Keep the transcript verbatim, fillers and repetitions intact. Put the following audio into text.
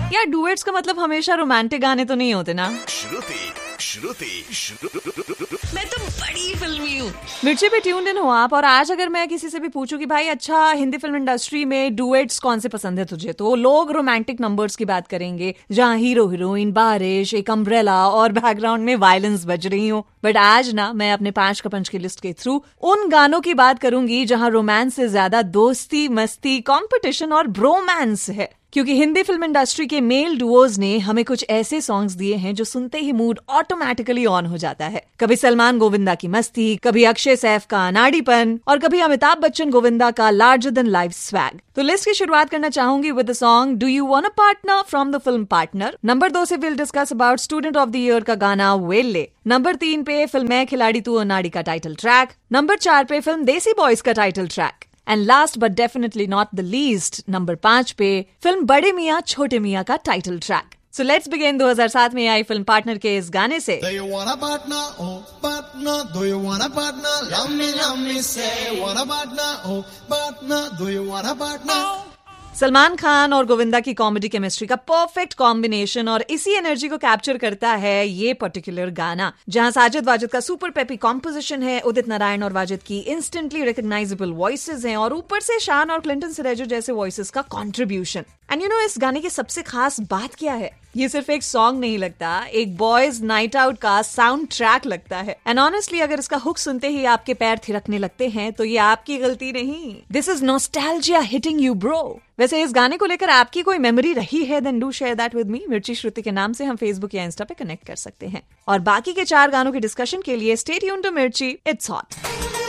यार डुएट्स का मतलब हमेशा रोमांटिक गाने तो नहीं होते ना। श्रुति श्रुति श्रुति मैं तो बड़ी फिल्मी हूँ। मिर्ची पे ट्यून्ड इन हो आप। और आज अगर मैं किसी से भी पूछूं कि भाई अच्छा हिंदी फिल्म इंडस्ट्री में डुएट्स कौन से पसंद है तुझे, तो लोग रोमांटिक नंबर्स की बात करेंगे जहाँ हीरो हीरोइन, बारिश, एक अम्ब्रेला और बैकग्राउंड में वायलेंस बज रही हो। बट आज ना मैं अपने पांच का पंच की लिस्ट के थ्रू उन गानों की बात करूंगी जहाँ रोमांस से ज्यादा दोस्ती, मस्ती, कॉम्पिटिशन और ब्रोमांस है। क्योंकि हिंदी फिल्म इंडस्ट्री के मेल डुओज ने हमें कुछ ऐसे सॉन्ग्स दिए हैं जो सुनते ही मूड ऑटोमेटिकली ऑन हो जाता है। कभी सलमान गोविंदा की मस्ती, कभी अक्षय सैफ का अनाड़ीपन और कभी अमिताभ बच्चन गोविंदा का लार्जर देन लाइफ स्वैग। तो लिस्ट की शुरुआत करना चाहूंगी with the song do you want a partner from the film partner. Number दो से will discuss about student of the year का गाना वेल्ले। नंबर तीन पे फिल्म मैं खिलाड़ी तू अनाड़ी का टाइटल ट्रैक। नंबर चार पे फिल्म देसी बॉयज का title track. And last but definitely not the least, number पांच पे फिल्म बड़े मियाँ छोटे मियाँ का title track. So let's begin दो हज़ार सात में आई फिल्म पार्टनर के इस गाने से। Do you want a partner? Oh, partner. Do you want a partner? Love me, love me, say, want a partner? Oh, partner. Do you want a partner? Salman Khan और गोविंदा की कॉमेडी केमिस्ट्री का perfect combination और इसी energy को capture करता है ये particular गाना, जहां साजिद वाजिद का सुपर पेपी कॉम्पोजिशन है, उदित नारायण और वाजिद की इंस्टेंटली रिकॉग्नाइजेबल वॉइसेस हैं और ऊपर से शान और क्लिंटन सिरेजो जैसे वॉइसेस का कंट्रीब्यूशन। एंड यू नो इस गाने की सबसे खास बात क्या है? ये सिर्फ एक सॉन्ग नहीं लगता, एक बॉयज नाइट आउट का साउंड ट्रैक लगता है। एंड ऑनेस्टली अगर इसका हुक सुनते ही आपके पैर थिरकने लगते हैं तो ये आपकी गलती नहीं, this is nostalgia hitting you bro. वैसे इस गाने को लेकर आपकी कोई मेमोरी रही है then do share that with me. मिर्ची श्रुति के नाम से हम फेसबुक या इंस्टा पे कनेक्ट कर सकते हैं। और बाकी के चार गानों की डिस्कशन के लिए स्टे ट्यून्ड टू मिर्ची, इट्स हॉट।